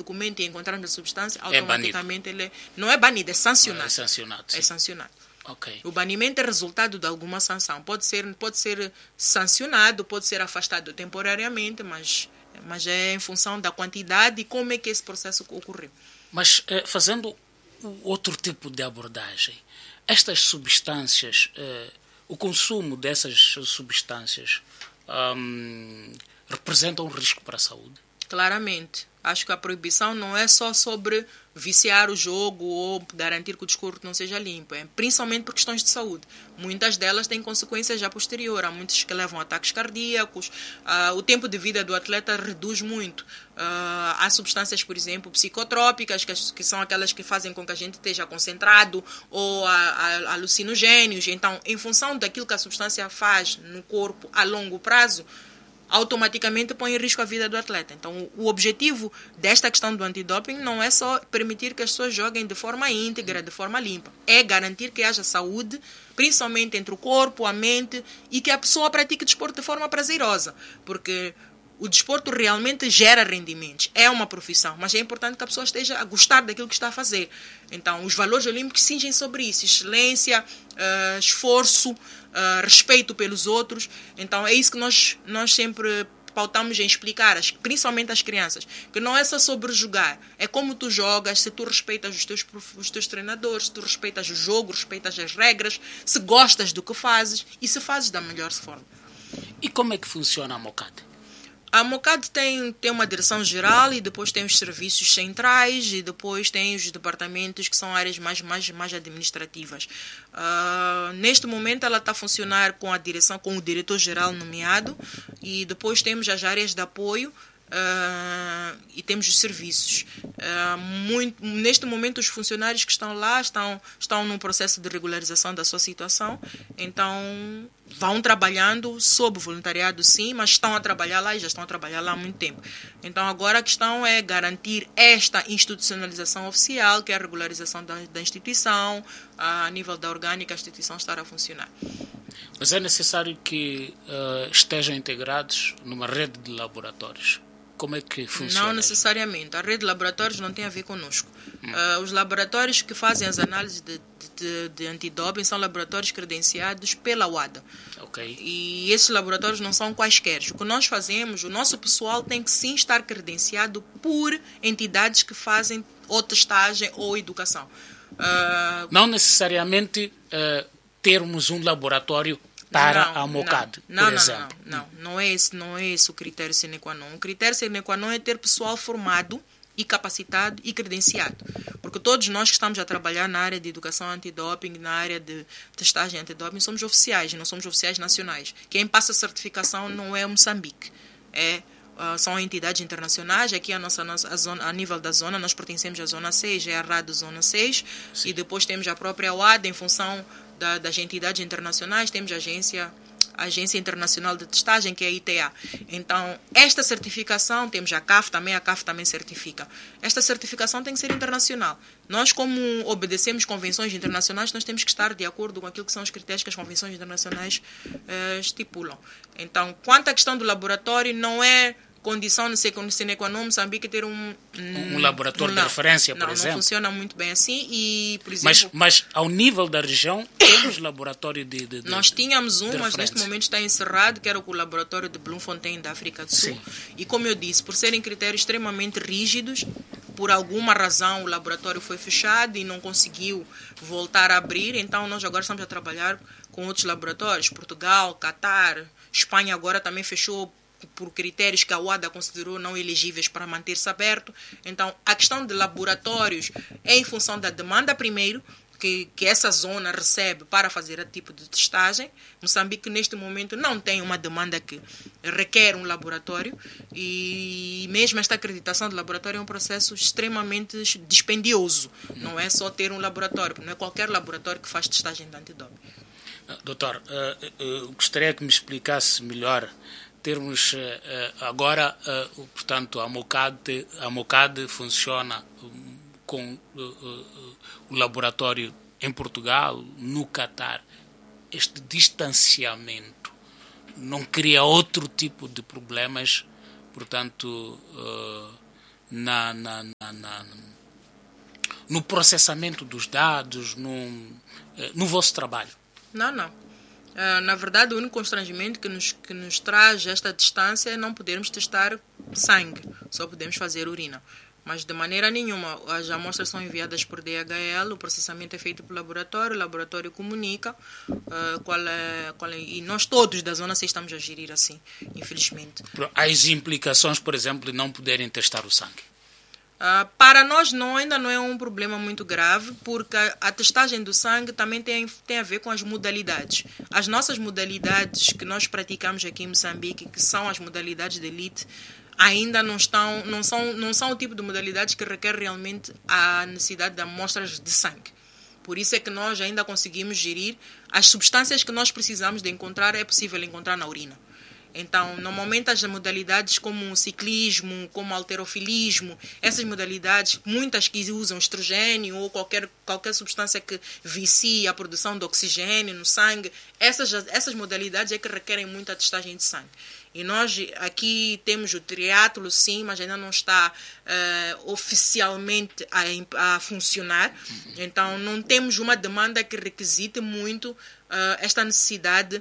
documento e encontrarmos a substância, É automaticamente ele não é banido, é sancionado. É sancionado. Sim. É sancionado. Okay. O banimento é resultado de alguma sanção. Pode ser sancionado, pode ser afastado temporariamente, mas é em função da quantidade e como é que esse processo ocorreu. Mas fazendo outro tipo de abordagem, estas substâncias, o consumo dessas substâncias representa um risco para a saúde? Claramente. Acho que a proibição não é só sobre viciar o jogo ou garantir que o desporto não seja limpo. É principalmente por questões de saúde. Muitas delas têm consequências já posteriores. Há muitas que levam a ataques cardíacos. O tempo de vida do atleta reduz muito. Há substâncias, por exemplo, psicotrópicas, que são aquelas que fazem com que a gente esteja concentrado, ou alucinogénios. Então, em função daquilo que a substância faz no corpo a longo prazo, automaticamente põe em risco a vida do atleta. Então, o objetivo desta questão do antidoping não é só permitir que as pessoas joguem de forma íntegra, de forma limpa. É garantir que haja saúde, principalmente entre o corpo, a mente, e que a pessoa pratique desporto de forma prazerosa. Porque o desporto realmente gera rendimentos. É uma profissão, mas é importante que a pessoa esteja a gostar daquilo que está a fazer. Então, os valores olímpicos cingem sobre isso. Excelência, esforço, respeito pelos outros. Então, é isso que nós sempre pautamos em explicar, principalmente às crianças, que não é só sobre jogar, é como tu jogas, se tu respeitas os teus treinadores, se tu respeitas o jogo, respeitas as regras, se gostas do que fazes e se fazes da melhor forma. E como é que funciona a MOCAD? A MOCAD tem uma direção geral e depois tem os serviços centrais e depois tem os departamentos que são áreas mais administrativas. Neste momento ela está a funcionar com a direção, com o diretor-geral nomeado, e depois temos as áreas de apoio e temos os serviços. Neste momento os funcionários que estão lá estão num processo de regularização da sua situação, então vão trabalhando sob voluntariado, sim, mas estão a trabalhar lá e já estão a trabalhar lá há muito tempo. Então agora a questão é garantir esta institucionalização oficial, que é a regularização da instituição, a nível da orgânica, a instituição estar a funcionar. Mas é necessário que estejam integrados numa rede de laboratórios. Como é que funciona? Não necessariamente. A rede de laboratórios não tem a ver conosco. Os laboratórios que fazem as análises de antidoping são laboratórios credenciados pela UADA. Okay. E esses laboratórios não são quaisquer. O que nós fazemos, o nosso pessoal tem que sim estar credenciado por entidades que fazem ou testagem ou educação. Não necessariamente termos um laboratório para a MOCAD, por exemplo. Não é esse o critério sine qua non. O critério sine qua non é ter pessoal formado e capacitado e credenciado. Porque todos nós que estamos a trabalhar na área de educação antidoping, na área de testagem antidoping, somos oficiais, não somos oficiais nacionais. Quem passa a certificação não é Moçambique, são entidades internacionais. Aqui a nível da zona, nós pertencemos à Zona 6, é a RAD Zona 6, sim. E depois temos a própria OAD, em função das entidades internacionais, temos a Agência Internacional de Testagem, que é a ITA. Então, esta certificação, temos a CAF também certifica. Esta certificação tem que ser internacional. Nós, como obedecemos convenções internacionais, nós temos que estar de acordo com aquilo que são os critérios que as convenções internacionais estipulam. Então, quanto à questão do laboratório, não é condição sine qua non Moçambique ter um laboratório de referência, por exemplo. Não funciona muito bem assim. E, por exemplo, mas ao nível da região, temos laboratório de nós tínhamos um, mas neste referência. momento está encerrado, que era o laboratório de Bloemfontein, da África do Sul. Sim. E como eu disse, por serem critérios extremamente rígidos, por alguma razão o laboratório foi fechado e não conseguiu voltar a abrir. Então nós agora estamos a trabalhar com outros laboratórios. Portugal, Catar, Espanha agora também fechou por critérios que a UADA considerou não elegíveis para manter-se aberto. Então, a questão de laboratórios é em função da demanda primeiro, que essa zona recebe para fazer esse tipo de testagem. Moçambique, neste momento, não tem uma demanda que requer um laboratório, e mesmo esta acreditação de laboratório é um processo extremamente dispendioso. Não é só ter um laboratório, não é qualquer laboratório que faz testagem de antidoping. Doutor, gostaria que me explicasse melhor termos agora, portanto, a MOCAD funciona com o laboratório em Portugal, no Catar. Este distanciamento não cria outro tipo de problemas, portanto, na no processamento dos dados, no vosso trabalho? Não. Na verdade, o único constrangimento que nos traz esta distância é não podermos testar sangue, só podemos fazer urina. Mas de maneira nenhuma, as amostras são enviadas por DHL, o processamento é feito pelo laboratório, o laboratório comunica e nós todos da Zona 6 estamos a gerir assim, infelizmente. As implicações, por exemplo, de não poderem testar o sangue? Para nós ainda não é um problema muito grave, porque a testagem do sangue também tem a ver com as modalidades. As nossas modalidades que nós praticamos aqui em Moçambique, que são as modalidades de elite, ainda não são o tipo de modalidades que requer realmente a necessidade de amostras de sangue. Por isso é que nós ainda conseguimos gerir as substâncias que nós precisamos de encontrar, é possível encontrar na urina. Então, normalmente as modalidades como o ciclismo, como o halterofilismo, essas modalidades, muitas que usam estrogênio ou qualquer substância que vicie a produção de oxigênio no sangue, essas modalidades é que requerem muita testagem de sangue. E nós aqui temos o triatlo, sim, mas ainda não está oficialmente a funcionar. Então, não temos uma demanda que requisite muito esta necessidade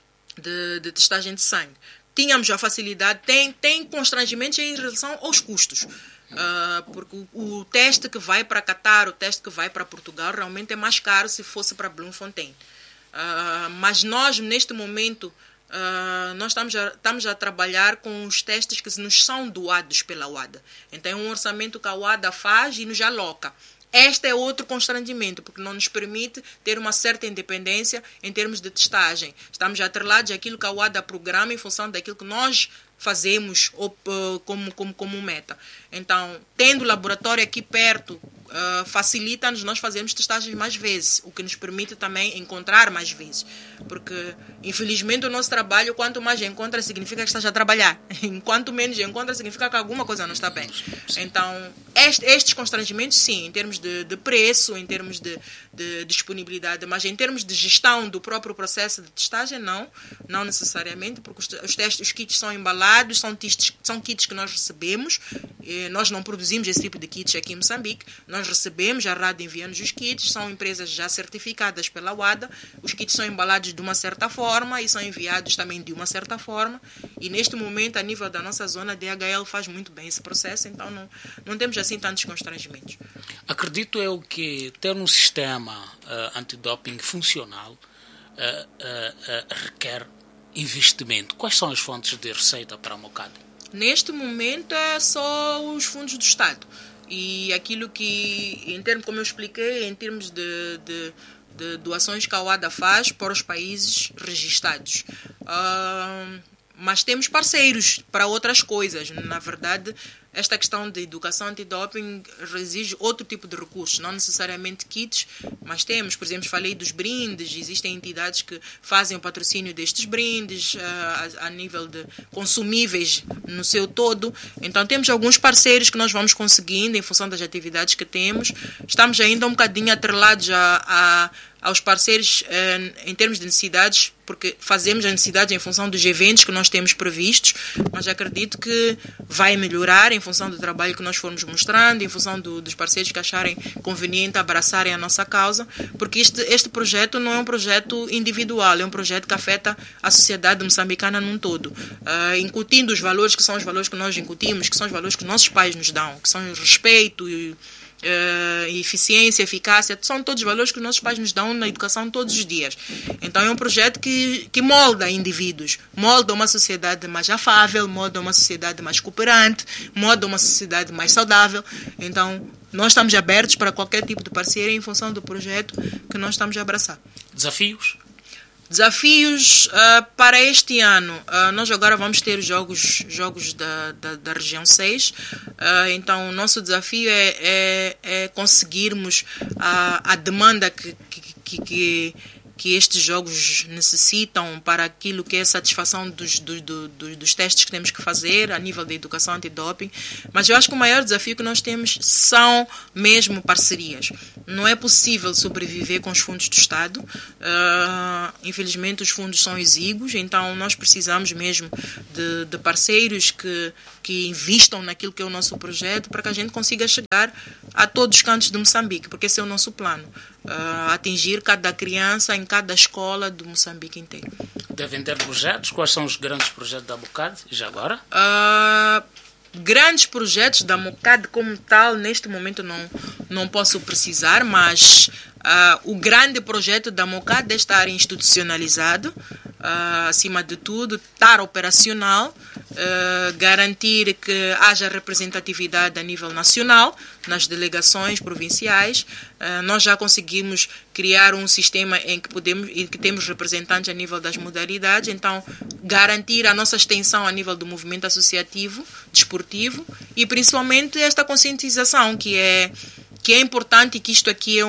de testagem de sangue. Tínhamos a facilidade, tem constrangimentos em relação aos custos. Porque o teste que vai para Catar, o teste que vai para Portugal, realmente é mais caro se fosse para Bloemfontein. Mas nós, neste momento, nós estamos a trabalhar com os testes que nos são doados pela UADA. Então, é um orçamento que a UADA faz e nos aloca. Este é outro constrangimento, porque não nos permite ter uma certa independência em termos de testagem. Estamos atrelados àquilo que a UADA programa em função daquilo que nós fazemos como meta. Então, tendo o laboratório aqui perto, facilita-nos nós fazermos testagens mais vezes, o que nos permite também encontrar mais vezes. Porque, infelizmente, o nosso trabalho, quanto mais encontra, significa que estás a trabalhar. Enquanto menos encontra, significa que alguma coisa não está bem. Então, estes constrangimentos, sim, em termos de preço, em termos de disponibilidade, mas em termos de gestão do próprio processo de testagem, não necessariamente, porque os kits são embalados, são kits que nós recebemos. Nós não produzimos esse tipo de kits aqui em Moçambique. Nós recebemos, a RAD envia-nos os kits, são empresas já certificadas pela UADA. Os kits são embalados de uma certa forma e são enviados também de uma certa forma. E neste momento, a nível da nossa zona, a DHL faz muito bem esse processo, então não temos assim tantos constrangimentos. Acredito eu que ter um sistema antidoping funcional requer investimento. Quais são as fontes de receita para a Mocad? Neste momento é só os fundos do Estado. E aquilo que, como eu expliquei, em termos de doações que a UADA faz para os países registados. Mas temos parceiros para outras coisas. Na verdade, esta questão de educação antidoping exige outro tipo de recursos, não necessariamente kits, mas temos, por exemplo, falei dos brindes, existem entidades que fazem o patrocínio destes brindes a nível de consumíveis no seu todo. Então, temos alguns parceiros que nós vamos conseguindo em função das atividades que temos. Estamos ainda um bocadinho atrelados aos parceiros em termos de necessidades, porque fazemos a necessidade em função dos eventos que nós temos previstos, mas acredito que vai melhorar em função do trabalho que nós formos mostrando, em função dos parceiros que acharem conveniente abraçarem a nossa causa, porque este projeto não é um projeto individual, é um projeto que afeta a sociedade moçambicana num todo, incutindo os valores que são os valores que nós incutimos, que são os valores que nossos pais nos dão, que são o respeito e eficiência, eficácia, são todos os valores que os nossos pais nos dão na educação todos os dias. Então é um projeto que molda indivíduos, molda uma sociedade mais afável, molda uma sociedade mais cooperante, molda uma sociedade mais saudável. Então nós estamos abertos para qualquer tipo de parceria em função do projeto que nós estamos a abraçar. Desafios para este ano. Nós agora vamos ter os jogos da região 6. Então, o nosso desafio é conseguirmos a demanda que que estes jogos necessitam para aquilo que é a satisfação dos testes que temos que fazer a nível da educação antidoping. Mas eu acho que o maior desafio que nós temos são mesmo parcerias. Não é possível sobreviver com os fundos do Estado. Infelizmente, os fundos são exíguos, então nós precisamos mesmo de parceiros que investam naquilo que é o nosso projeto para que a gente consiga chegar a todos os cantos de Moçambique, porque esse é o nosso plano. Atingir cada criança em cada escola do Moçambique inteiro. Devem ter projetos? Quais são os grandes projetos da Mocad, já agora? Grandes projetos da Mocad como tal, neste momento não posso precisar, mas o grande projeto da Mocad é estar institucionalizado, acima de tudo, estar operacional, garantir que haja representatividade a nível nacional, nas delegações provinciais. Nós já conseguimos criar um sistema em que temos representantes a nível das modalidades, então garantir a nossa extensão a nível do movimento associativo, desportivo, e principalmente esta conscientização que é importante, e que isto aqui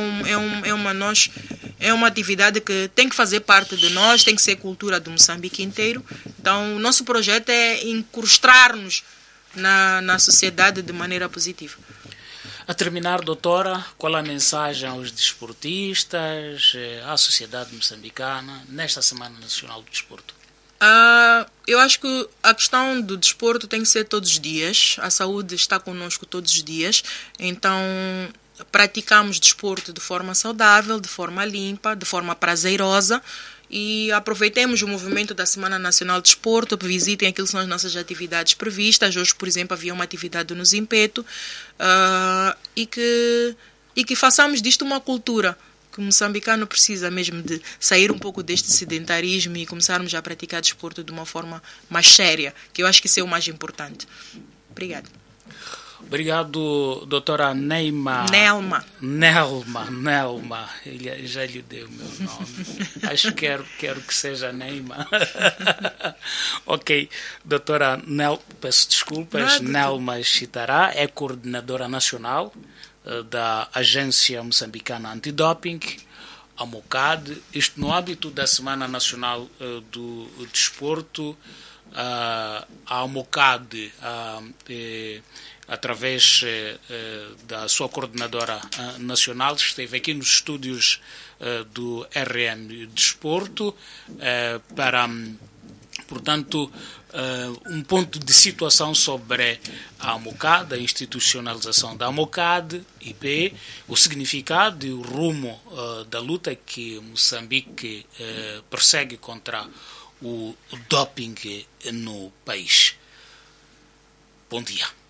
é uma atividade que tem que fazer parte de nós, tem que ser cultura do Moçambique inteiro. Então, o nosso projeto é incrustar-nos na sociedade de maneira positiva. A terminar, doutora, qual a mensagem aos desportistas, à sociedade moçambicana, nesta Semana Nacional do Desporto? Eu acho que a questão do desporto tem que ser todos os dias. A saúde está connosco todos os dias. Então, praticamos desporto de forma saudável, de forma limpa, de forma prazerosa, e aproveitemos o movimento da Semana Nacional de Desporto, visitem aquilo que são as nossas atividades previstas. Hoje, por exemplo, havia uma atividade no Zimpeto, e que façamos disto uma cultura, que o moçambicano precisa mesmo de sair um pouco deste sedentarismo e começarmos a praticar desporto de uma forma mais séria, que eu acho que isso é o mais importante. Obrigada. Obrigado, doutora Nelma. Ele já lhe deu o meu nome. Acho que quero que seja Neima. Ok, doutora peço desculpas, Nelma Chitará é coordenadora nacional da Agência Moçambicana Antidoping, a Mocad. Isto no âmbito da Semana Nacional do Desporto. A Mocad, através da sua coordenadora nacional, esteve aqui nos estúdios do RM Desporto para, portanto, um ponto de situação sobre a Mocad, a institucionalização da Mocad IP, o significado e o rumo da luta que Moçambique persegue contra o doping no país. Bom dia.